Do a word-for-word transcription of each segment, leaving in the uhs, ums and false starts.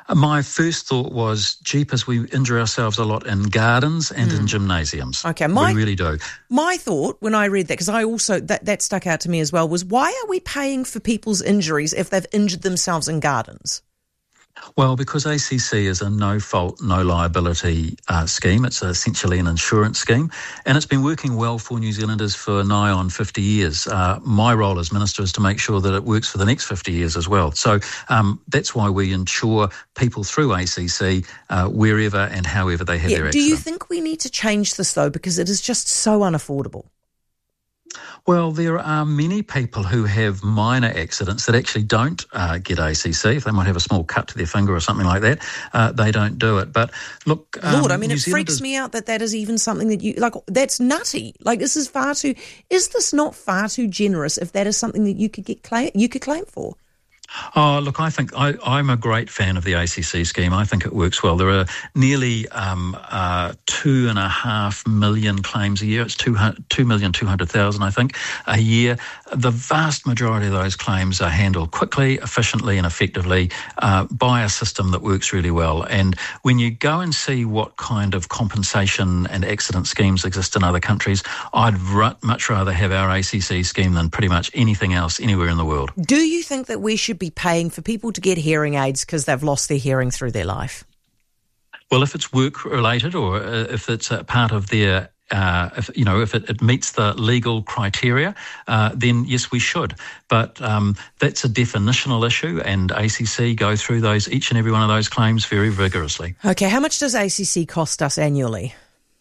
My first thought was, jeepers, we injure ourselves a lot in gardens and mm. in gymnasiums. Okay, my, we really do. My thought when I read that, because I also, that, that stuck out to me as well, was why are we paying for people's injuries if they've injured themselves in gardens? Well, because A C C is a no-fault, no-liability uh, scheme. It's essentially an insurance scheme, and it's been working well for New Zealanders for nigh on fifty years. Uh, my role as Minister is to make sure that it works for the next fifty years as well. So um, that's why we insure people through A C C uh, wherever and however they have yeah, their accident. Do you think we need to change this, though, because it is just so unaffordable? Well, there are many people who have minor accidents that actually don't uh, get A C C. If they might have a small cut to their finger or something like that, uh, they don't do it. But look, um, Lord, I mean, New it freaks me out that that is even something that you, like, that's nutty. Like, this is far too, is this not far too generous if that is something that you could get claim, you could claim for? Oh, look, I think I, I'm a great fan of the A C C scheme. I think it works well. There are nearly um, uh, two and a half million claims a year. It's two, two million two hundred thousand, I think, a year. The vast majority of those claims are handled quickly, efficiently and effectively uh, by a system that works really well. And when you go and see what kind of compensation and accident schemes exist in other countries, I'd r- much rather have our A C C scheme than pretty much anything else anywhere in the world. Do you think that we should be paying for people to get hearing aids because they've lost their hearing through their life? Well, if it's work-related or uh, if it's a part of their, uh, if, you know, if it, it meets the legal criteria, uh, then yes, we should. But um, that's a definitional issue, and A C C go through those each and every one of those claims very vigorously. Okay, how much does A C C cost us annually?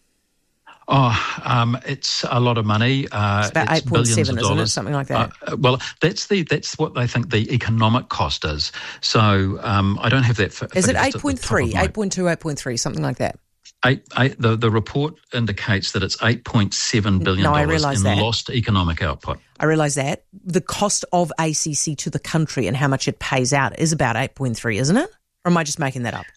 Oh, um, it's a lot of money. Uh, it's about eight point seven, isn't it? Something like that. Uh, well, that's the that's what they think the economic cost is. So um, I don't have that. For, is it eight point three, eight point two, eight point three, something like that? Eight, eight, the, the report indicates that it's eight point seven billion dollars no, in that. lost economic output. I realise that. The cost of A C C to the country and how much it pays out is about eight point three, isn't it? Or am I just making that up?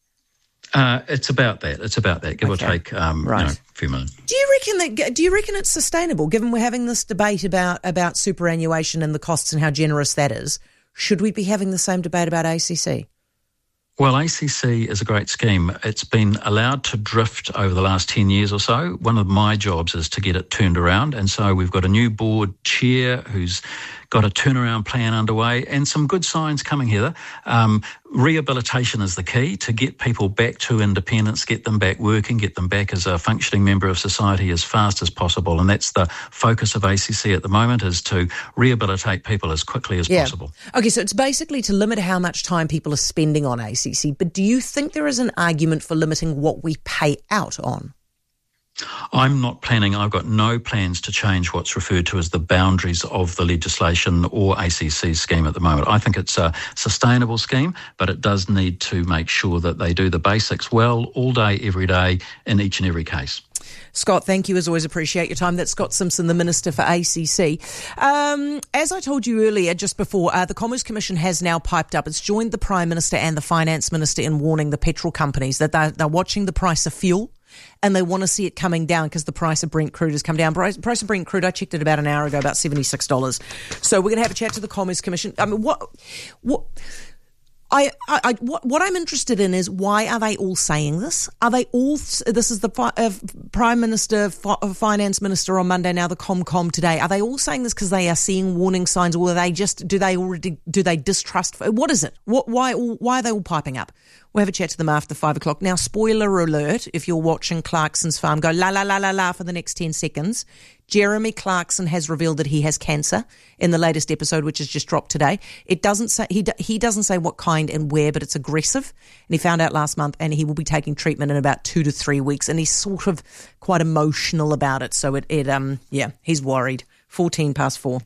Uh, it's about that. It's about that, give okay. or take um, right. you know, a few million. Do you reckon that? Do you reckon it's sustainable? Given we're having this debate about about superannuation and the costs and how generous that is, should we be having the same debate about A C C? Well, A C C is a great scheme. It's been allowed to drift over the last ten years or so. One of my jobs is to get it turned around, and so we've got a new board chair who's got a turnaround plan underway and some good signs coming, Heather. Um, rehabilitation is the key to get people back to independence, get them back working, get them back as a functioning member of society as fast as possible. And that's the focus of A C C at the moment, is to rehabilitate people as quickly as yeah. possible. Okay, so it's basically to limit how much time people are spending on A C C. But do you think there is an argument for limiting what we pay out on? I'm not planning, I've got no plans to change what's referred to as the boundaries of the legislation or A C C scheme at the moment. I think it's a sustainable scheme, but it does need to make sure that they do the basics well all day, every day, in each and every case. Scott, thank you. As always, appreciate your time. That's Scott Simpson, the Minister for A C C. Um, as I told you earlier, just before, uh, the Commerce Commission has now piped up. It's joined the Prime Minister and the Finance Minister in warning the petrol companies that they're, they're watching the price of fuel and they want to see it coming down because the price of Brent crude has come down. Price, price of Brent crude, I checked it about an hour ago, about seventy-six dollars. So we're going to have a chat to the Commerce Commission. I mean, what... what I, I, I, what, what I'm interested in is, why are they all saying this? Are they all, this is the fi, uh, Prime Minister, fi, Finance Minister on Monday, now the ComCom today. Are they all saying this because they are seeing warning signs, or are they just, do they already, do they distrust, what is it? What, why, why are they all piping up? We'll have a chat to them after five o'clock. Now, spoiler alert, if you're watching Clarkson's Farm, go la la la la la for the next ten seconds. Jeremy Clarkson has revealed that he has cancer in the latest episode, which has just dropped today. It doesn't say, he he doesn't say what kind and where, but it's aggressive. And he found out last month, and he will be taking treatment in about two to three weeks. And he's sort of quite emotional about it. So it, it um yeah, he's worried. fourteen past four.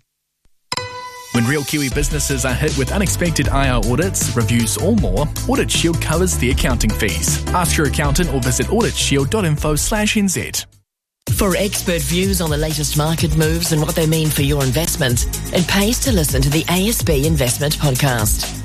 When real Kiwi businesses are hit with unexpected I R audits, reviews or more, Audit Shield covers the accounting fees. Ask your accountant or visit auditshield.info slash nz. For expert views on the latest market moves and what they mean for your investment, it pays to listen to the A S B Investment Podcast.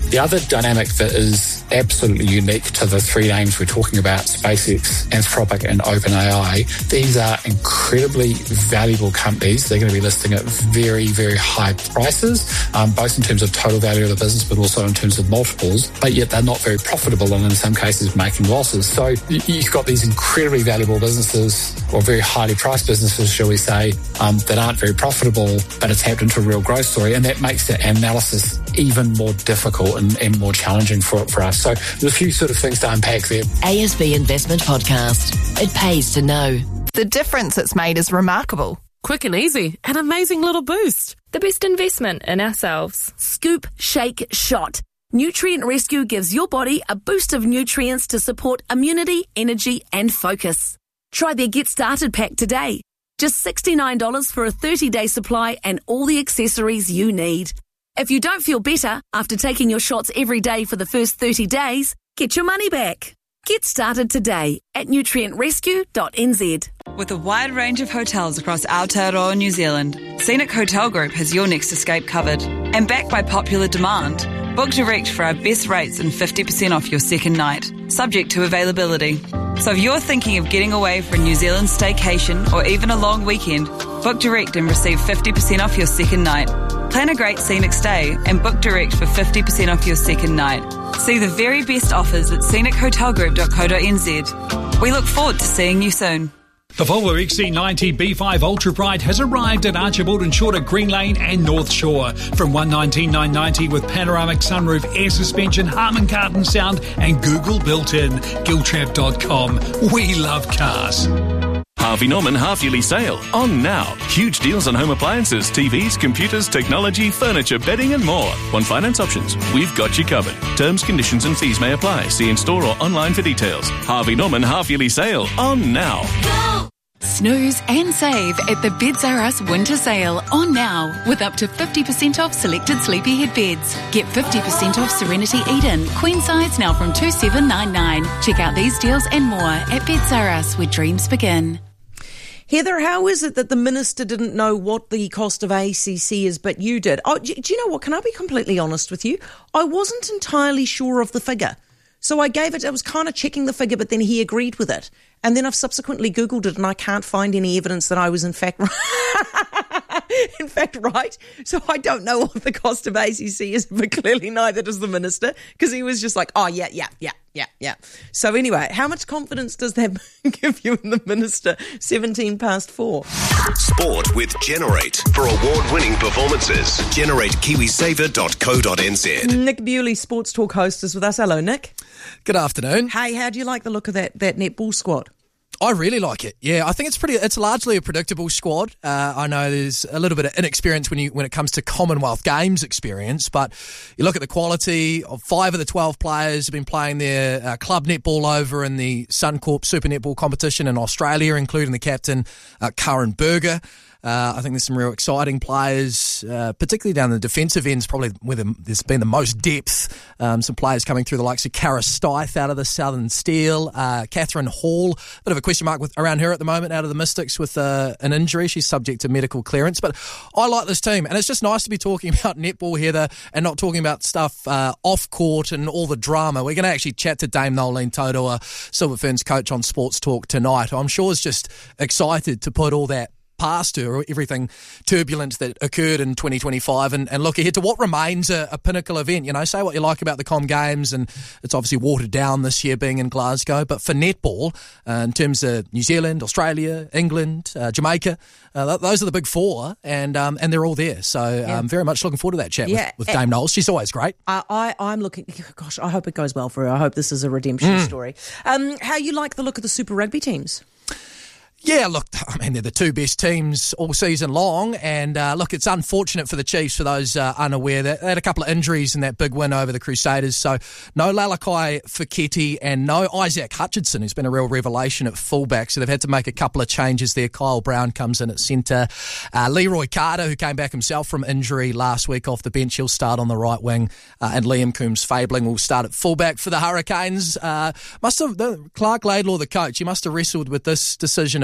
The other dynamic that is absolutely unique to the three names we're talking about, SpaceX, Anthropic and OpenAI, these are incredibly valuable companies. They're going to be listing at very, very high prices, um, both in terms of total value of the business, but also in terms of multiples, but yet they're not very profitable and in some cases making losses. So you've got these incredibly valuable businesses, or very highly priced businesses, shall we say, um, that aren't very profitable, but are tapped into a real growth story, and that makes the analysis even more difficult and, and more challenging for, for us. So there's a few sort of things to unpack there. A S B Investment Podcast. It pays to know. The difference it's made is remarkable. Quick and easy. An amazing little boost. The best investment in ourselves. Scoop, shake, shot. Nutrient Rescue gives your body a boost of nutrients to support immunity, energy and focus. Try their Get Started pack today. Just sixty-nine dollars for a thirty-day supply and all the accessories you need. If you don't feel better after taking your shots every day for the first thirty days, get your money back. Get started today at nutrient rescue dot n z. With a wide range of hotels across Aotearoa, New Zealand, Scenic Hotel Group has your next escape covered. And backed by popular demand, book direct for our best rates and fifty percent off your second night, subject to availability. So if you're thinking of getting away for a New Zealand staycation or even a long weekend, book direct and receive fifty percent off your second night. Plan a great scenic stay and book direct for fifty percent off your second night. See the very best offers at scenic hotel group dot co dot n z. We look forward to seeing you soon. The Volvo X C ninety B five Ultra Bright has arrived at Archibald and Short at Green Lane and North Shore. From one hundred nineteen thousand nine hundred ninety with panoramic sunroof, air suspension, Harman Kardon sound and Google built-in. Giltrap dot com. We love cars. Harvey Norman half-yearly sale on now. Huge deals on home appliances, T Vs, computers, technology, furniture, bedding and more. On finance options, we've got you covered. Terms, conditions and fees may apply. See in-store or online for details. Harvey Norman half-yearly sale on now. Go! Snooze and save at the Beds R Us winter sale on now with up to fifty percent off selected sleepyhead beds. Get fifty percent off Serenity Eden, queen size now from two thousand seven hundred ninety-nine dollars. Check out these deals and more at Beds R Us where dreams begin. Heather, how is it that the minister didn't know what the cost of A C C is, but you did? Oh, do you know what? Can I be completely honest with you? I wasn't entirely sure of the figure. So I gave it, I was kind of checking the figure, but then he agreed with it. And then I've subsequently Googled it and I can't find any evidence that I was in fact right. in fact right. So I don't know what the cost of A C C is, but clearly neither does the minister, because he was just like, oh, yeah, yeah, yeah, yeah, yeah. So anyway, how much confidence does that give you in the minister? seventeen past four. Sport with Generate. For award-winning performances, generate kiwi saver dot co dot n z. Nick Bewley, Sports Talk host, is with us. Hello, Nick. Good afternoon. Hey, how do you like the look of that, that netball squad? I really like it. Yeah, I think it's pretty. It's largely a predictable squad. Uh, I know there's a little bit of inexperience when you when it comes to Commonwealth Games experience, but you look at the quality of five of the twelve players have been playing their uh, club netball over in the Suncorp Super Netball competition in Australia, including the captain uh, Karen Berger. Uh, I think there's some real exciting players, uh, particularly down the defensive ends, probably where the, there's been the most depth. Um, some players coming through the likes of Cara Stith out of the Southern Steel, uh, Catherine Hall, bit of a question mark with, around her at the moment out of the Mystics with uh, an injury. She's subject to medical clearance. But I like this team, and it's just nice to be talking about netball, Heather, and not talking about stuff uh, off court and all the drama. We're going to actually chat to Dame Nolene Tautoa, Silver Ferns coach on Sports Talk tonight. I'm sure is just excited to put all that past her, or everything turbulent that occurred in twenty twenty-five, and, and look ahead to what remains a, a pinnacle event. You know, say what you like about the Com Games, and it's obviously watered down this year being in Glasgow, but for netball, uh, in terms of New Zealand, Australia, England, uh, Jamaica, uh, th- those are the big four, and um, and they're all there. So I'm yeah. um, very much looking forward to that chat yeah. with, with Dame Knowles. She's always great. I, I, I'm looking, gosh, I hope it goes well for her. I hope this is a redemption mm. story. Um, how you like the look of the Super Rugby teams? Yeah, look, I mean, they're the two best teams all season long, and uh, look, it's unfortunate for the Chiefs, for those uh, unaware. They had a couple of injuries in that big win over the Crusaders, so no Lalakai Feketi and no Isaac Hutchinson, who's been a real revelation at fullback, so they've had to make a couple of changes there. Kyle Brown comes in at centre. Uh, Leroy Carter, who came back himself from injury last week off the bench, he'll start on the right wing, uh, and Liam Coombs-Fabling will start at fullback for the Hurricanes. Uh, must have, Clark Laidlaw, the coach, he must have wrestled with this decision a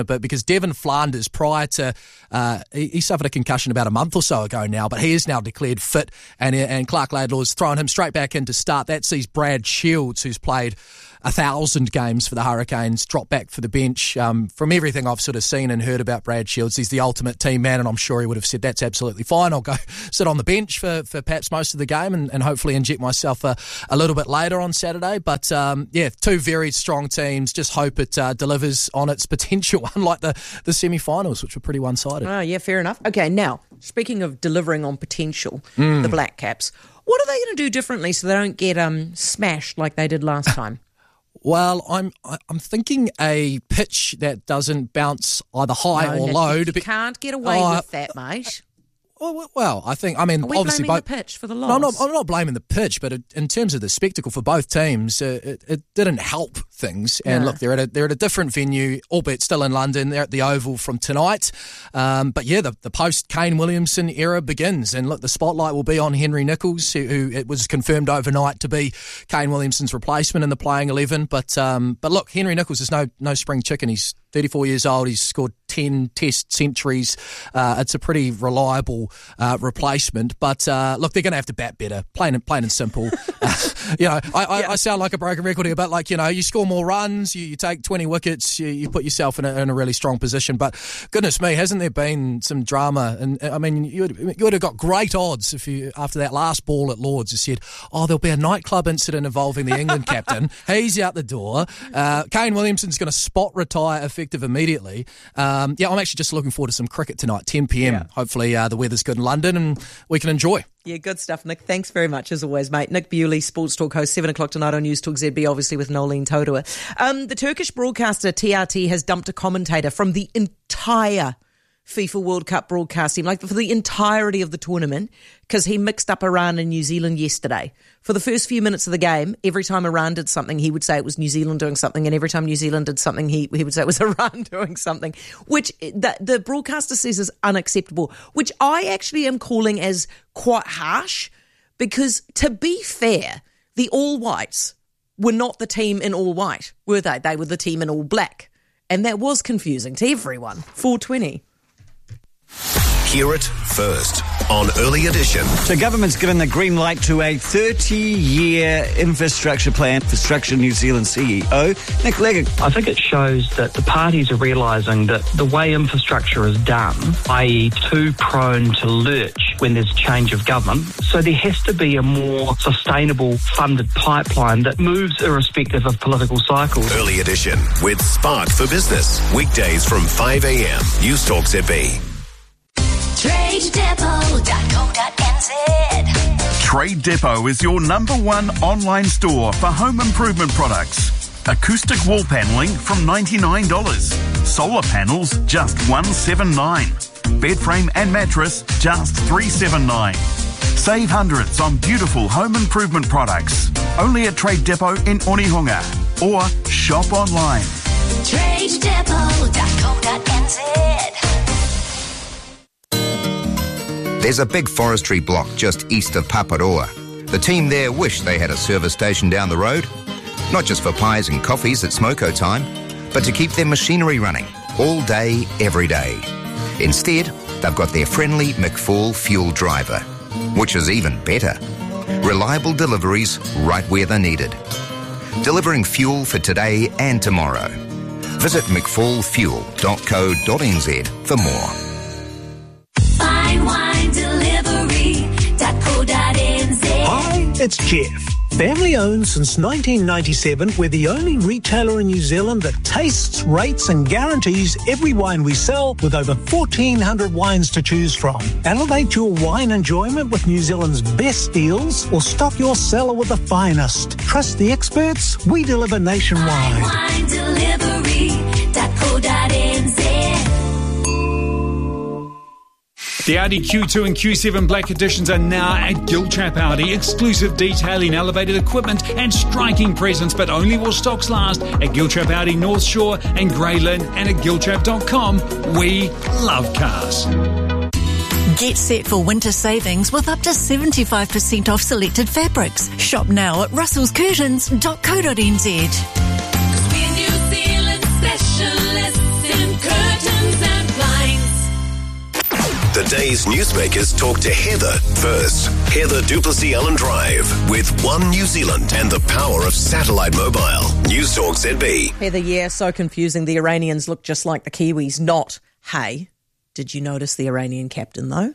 a bit because Devon Flanders, prior to, uh, he, he suffered a concussion about a month or so ago now, but he is now declared fit, and, and Clark Laidlaw has thrown him straight back in to start. That sees Brad Shields, who's played a thousand games for the Hurricanes, drop back for the bench. Um, from everything I've sort of seen and heard about Brad Shields, he's the ultimate team man, and I'm sure he would have said that's absolutely fine. I'll go sit on the bench for, for perhaps most of the game and, and hopefully inject myself a, a little bit later on Saturday. But um, yeah, two very strong teams. Just hope it uh, delivers on its potential, unlike the, the semi-finals, which were pretty one-sided. Oh, yeah, fair enough. Okay, now, speaking of delivering on potential, Mm. the Black Caps, what are they going to do differently so they don't get um, smashed like they did last time? Well, I'm I'm thinking a pitch that doesn't bounce either high No, or Nick, low. You to be, can't get away Oh, with that, mate. Well, well, I think, I mean, Are we obviously blaming both, the pitch for the loss? No, I'm not, I'm not blaming the pitch, but it, in terms of the spectacle for both teams, uh, it, it didn't help things. And No. look, they're at a they're at a different venue, albeit still in London. They're at the Oval from tonight. Um, but yeah, the, the post Kane Williamson era begins, and look, the spotlight will be on Henry Nicholls, who, who it was confirmed overnight to be Kane Williamson's replacement in the playing eleven. But um, but look, Henry Nicholls is no no spring chicken. He's thirty-four years old. He's scored ten Test centuries. Uh, it's a pretty reliable uh, replacement. But uh, look, they're going to have to bat better, plain and plain and simple. uh, you know, I, I, Yeah. I sound like a broken record here, but like you know, you score more runs, you, you take twenty wickets, you, you put yourself in a, in a really strong position. But goodness me, hasn't there been some drama? And I mean, you would, you would have got great odds if you after that last ball at Lords, you said, "Oh, there'll be a nightclub incident involving the England captain." He's out the door. Uh, Kane Williamson's going to spot retire effective immediately. Um, yeah, I'm actually just looking forward to some cricket tonight, ten p.m. Yeah. Hopefully, uh, the weather's good in London and we can enjoy. Yeah, good stuff, Nick. Thanks very much, as always, mate. Nick Bewley, Sports Talk host, seven o'clock tonight on News Talk Z B, obviously with Nolene Todua. Um, the Turkish broadcaster T R T has dumped a commentator from the entire FIFA World Cup broadcast team, like for the entirety of the tournament, because he mixed up Iran and New Zealand yesterday. For the first few minutes of the game, every time Iran did something, he would say it was New Zealand doing something, and every time New Zealand did something, he, he would say it was Iran doing something, which the, the broadcaster says is unacceptable, which I actually am calling as quite harsh, because to be fair, the All Whites were not the team in all white, were they? They were the team in all black, and that was confusing to everyone. four twenty. Hear it first on Early Edition. So government's given the green light to a thirty-year infrastructure plan. Infrastructure New Zealand C E O, Nick Leggett. I think it shows that the parties are realising that the way infrastructure is done, that is too prone to lurch when there's change of government. So there has to be a more sustainable funded pipeline that moves irrespective of political cycles. Early Edition with Spark for Business. Weekdays from five a.m. News Talk Z B. trade depot dot co dot n z. Trade Depot is your number one online store for home improvement products. Acoustic wall panelling from ninety-nine dollars. Solar panels just one hundred seventy-nine dollars. Bed frame and mattress just three hundred seventy-nine dollars. Save hundreds on beautiful home improvement products. Only at Trade Depot in Onehunga. Or shop online. trade depot dot co dot n z. There's a big forestry block just east of Paparoa. The team there wish they had a service station down the road. Not just for pies and coffees at smoko time, but to keep their machinery running all day, every day. Instead, they've got their friendly McFall fuel driver, which is even better. Reliable deliveries right where they're needed. Delivering fuel for today and tomorrow. Visit mcfall fuel dot co dot n z for more. Fine wine delivery dot co dot n z. Hi, it's Jeff. Family owned since nineteen ninety-seven, we're the only retailer in New Zealand that tastes, rates and guarantees every wine we sell with over fourteen hundred wines to choose from. Elevate your wine enjoyment with New Zealand's best deals or stock your cellar with the finest. Trust the experts, we deliver nationwide. Wine delivery dot co dot n z. The Audi Q two and Q seven Black Editions are now at Giltrap Audi. Exclusive detailing, elevated equipment and striking presence, but only while stocks last at Giltrap Audi North Shore and Grey Lynn and at giltrap dot com. We love cars. Get set for winter savings with up to seventy-five percent off selected fabrics. Shop now at russells curtains dot co dot n z. We're New Zealand specialists Curtain, curtains and blinds. The day's newsmakers talk to Heather first. Heather Duplessis-Allen Drive with One New Zealand and the power of satellite mobile. News Talk Z B. Heather, yeah, so confusing. The Iranians look just like the Kiwis, not, hey, did you notice the Iranian captain, though?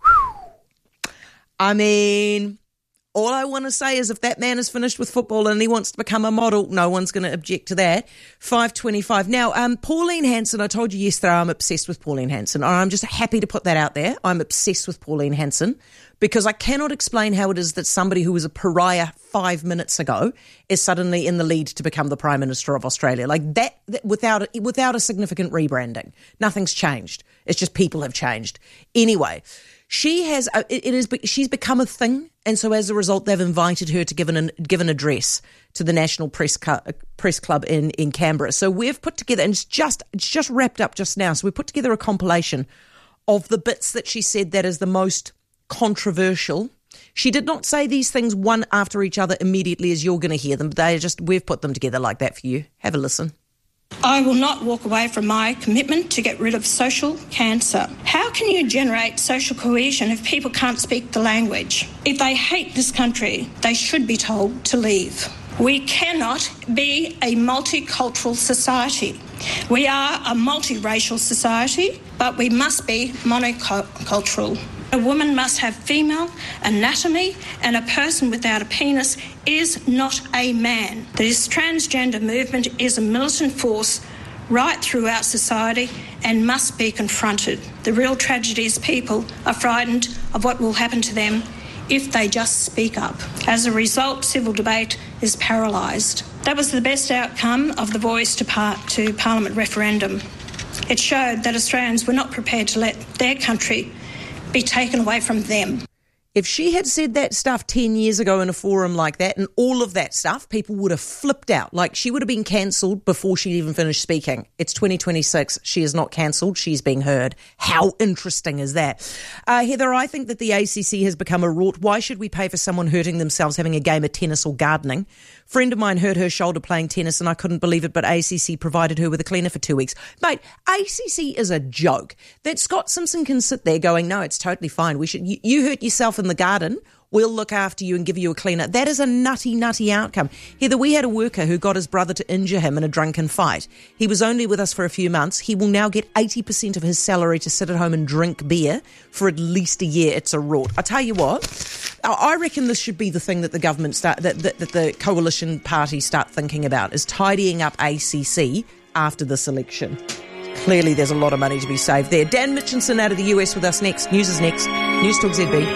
I mean, all I want to say is if that man is finished with football and he wants to become a model, no one's going to object to that. five twenty-five. Now, um, Pauline Hanson, I told you yesterday I'm obsessed with Pauline Hanson. I'm just happy to put that out there. I'm obsessed with Pauline Hanson because I cannot explain how it is that somebody who was a pariah five minutes ago is suddenly in the lead to become the Prime Minister of Australia. Like that, that without, without a significant rebranding. Nothing's changed. It's just people have changed. Anyway, she has, uh, it, it is, she's become a thing. And so as a result, they've invited her to give an, give an address to the National Press, Cu- Press Club in, in Canberra. So we've put together, and it's just, it's just wrapped up just now. So we put together a compilation of the bits that she said that is the most controversial. She did not say these things one after each other immediately as you're going to hear them. They are just, we've put them together like that for you. Have a listen. I will not walk away from my commitment to get rid of social cancer. How can you generate social cohesion if people can't speak the language? If they hate this country, they should be told to leave. We cannot be a multicultural society. We are a multiracial society, but we must be monocultural. A woman must have female anatomy, and a person without a penis is not a man. This transgender movement is a militant force right throughout society and must be confronted. The real tragedy is people are frightened of what will happen to them if they just speak up. As a result, civil debate is paralysed. That was the best outcome of the Voice to, par- to Parliament referendum. It showed that Australians were not prepared to let their country be taken away from them. If she had said that stuff ten years ago in a forum like that and all of that stuff, people would have flipped out. Like she would have been cancelled before she'd even finished speaking. It's twenty twenty-six. She is not cancelled. She's being heard. How interesting is that? Uh, Heather, I think that the A C C has become a rort. Why should we pay for someone hurting themselves having a game of tennis or gardening? A friend of mine hurt her shoulder playing tennis and I couldn't believe it, but A C C provided her with a cleaner for two weeks. Mate, A C C is a joke. That Scott Simpson can sit there going, no, it's totally fine. We should. You, you hurt yourself in the garden, we'll look after you and give you a cleaner. That is a nutty, nutty outcome. Heather, we had a worker who got his brother to injure him in a drunken fight. He was only with us for a few months. He will now get eighty percent of his salary to sit at home and drink beer for at least a year. It's a rort. I tell you what, I reckon this should be the thing that the government start, that, that, that the coalition parties start thinking about, is tidying up A C C after this election. Clearly there's a lot of money to be saved there. Dan Mitchinson out of the U S with us next. News is next. News Talk Z B.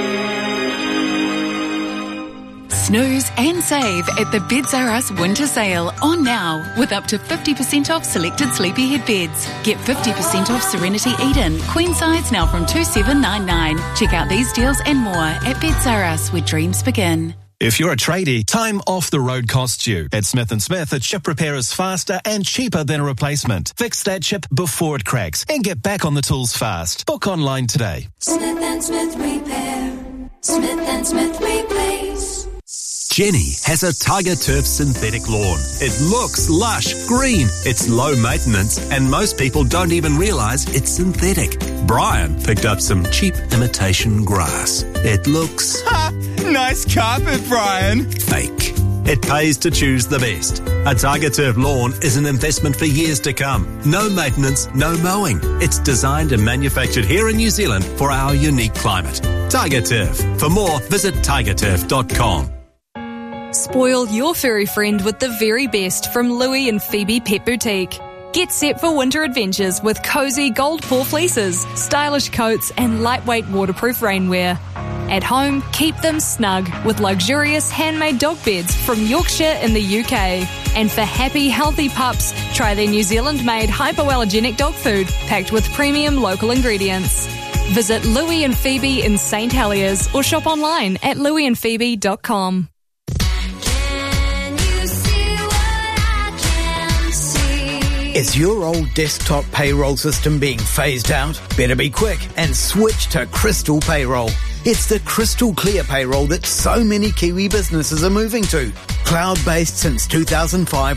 Snooze and save at the Beds R Us winter sale on now with up to fifty percent off selected sleepyhead beds. Get fifty percent off Serenity Eden, queen size now from two thousand seven hundred ninety-nine dollars. Check out these deals and more at Beds R Us, where dreams begin. If you're a tradie, time off the road costs you. At Smith and Smith, a chip repair is faster and cheaper than a replacement. Fix that chip before it cracks and get back on the tools fast. Book online today. Smith and Smith Repair. Smith and Smith Replace. Jenny has a Tiger Turf synthetic lawn. It looks lush, green, it's low maintenance, and most people don't even realise it's synthetic. Brian picked up some cheap imitation grass. It looks... Ha! Nice carpet, Brian. Fake. It pays to choose the best. A Tiger Turf lawn is an investment for years to come. No maintenance, no mowing. It's designed and manufactured here in New Zealand for our unique climate. Tiger Turf. For more, visit tiger turf dot com. Spoil your furry friend with the very best from Louie and Phoebe Pet Boutique. Get set for winter adventures with cosy gold paw fleeces, stylish coats and lightweight waterproof rainwear. At home, keep them snug with luxurious handmade dog beds from Yorkshire in the U K. And for happy, healthy pups, try their New Zealand-made hypoallergenic dog food packed with premium local ingredients. Visit Louie and Phoebe in Saint Heliers or shop online at louie and phoebe dot com. Is your old desktop payroll system being phased out? Better be quick and switch to Crystal Payroll. It's the crystal clear payroll that so many Kiwi businesses are moving to. Cloud-based since two thousand five.